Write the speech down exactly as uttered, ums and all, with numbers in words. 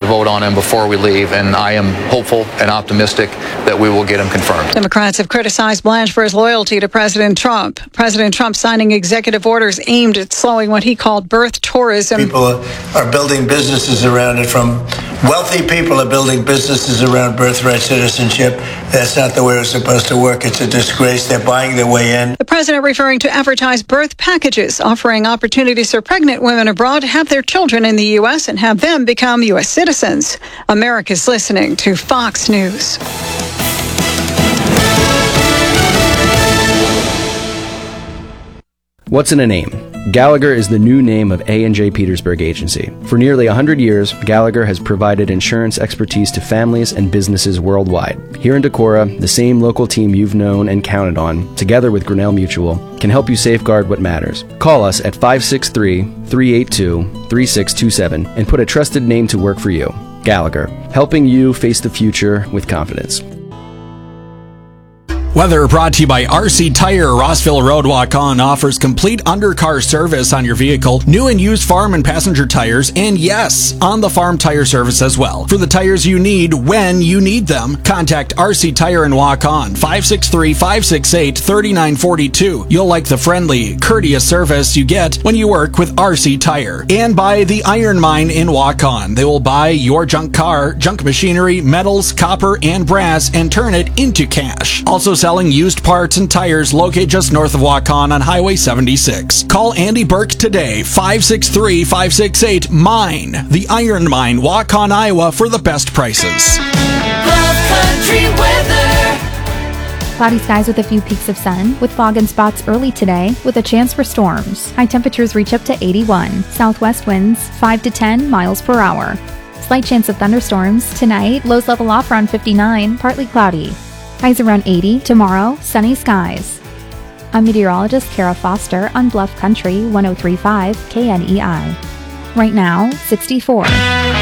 vote on him before we leave, and I am hopeful and optimistic that we will get him confirmed. Democrats have criticized Blanche for his loyalty to President Trump. President Trump signing executive orders aimed at slowing what he called birth tourism. People are building businesses around it. From wealthy people are building businesses around birthright citizenship. That's not the way it's supposed to work. It's a disgrace. They're buying their way in. The president referring to advertised birth packages, offering opportunities for pregnant women abroad to have their children in the U S and have them become U S citizens. America's listening to Fox News. What's in a name? Gallagher is the new name of A and J Petersburg Agency. For nearly one hundred years, Gallagher has provided insurance expertise to families and businesses worldwide. Here in Decorah, the same local team you've known and counted on, together with Grinnell Mutual, can help you safeguard what matters. Call us at five six three, three eight two, three six two seven and put a trusted name to work for you. Gallagher, helping you face the future with confidence. Weather brought to you by R C Tire. Rossville Road, Waukon offers complete undercar service on your vehicle, new and used farm and passenger tires, and yes, on the farm tire service as well. For the tires you need when you need them, contact R C Tire in Waukon, five six three, five six eight, three nine four two. You'll like the friendly, courteous service you get when you work with R C Tire. And by the Iron Mine in Waukon. They will buy your junk car, junk machinery, metals, copper, and brass and turn it into cash. Also selling used parts and tires located just north of Waukon on Highway seventy-six. Call Andy Burke today, five six three, five six eight, MINE, the Iron Mine, Waukon, Iowa, for the best prices. Love Country weather. Cloudy skies with a few peaks of sun, with fog and spots early today, with a chance for storms. High temperatures reach up to eighty-one. Southwest winds five to ten miles per hour. Slight chance of thunderstorms. Tonight, lows level off around fifty-nine, partly cloudy. Highs around eighty. Tomorrow, sunny skies. I'm meteorologist Kara Foster on Bluff Country one oh three point five K N E I. Right now, sixty-four.